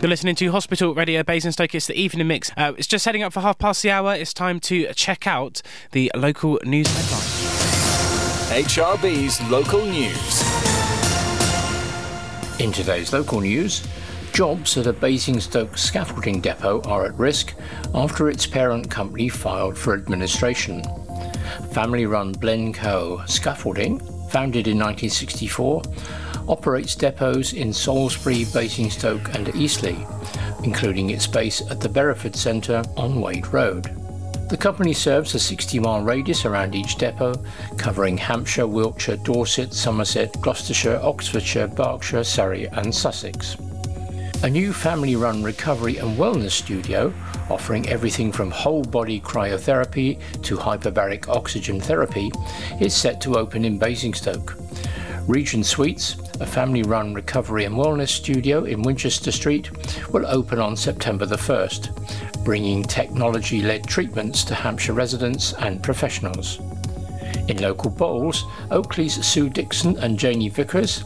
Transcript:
You're listening to Hospital Radio Basingstoke. It's the evening mix. It's just heading up for 5:30. It's time to check out the local news headlines. HRB's local news. In today's local news, jobs at a Basingstoke scaffolding depot are at risk after its parent company filed for administration. Family-run Blencoe Scaffolding, founded in 1964, operates depots in Salisbury, Basingstoke and Eastleigh, including its base at the Bereford Centre on Wade Road. The company serves a 60-mile radius around each depot, covering Hampshire, Wiltshire, Dorset, Somerset, Gloucestershire, Oxfordshire, Berkshire, Surrey and Sussex. A new family-run recovery and wellness studio, offering everything from whole-body cryotherapy to hyperbaric oxygen therapy, is set to open in Basingstoke. Regent Suites, a family-run recovery and wellness studio in Winchester Street, will open on September the 1st, bringing technology-led treatments to Hampshire residents and professionals. In local bowls, Oakley's Sue Dixon and Janie Vickers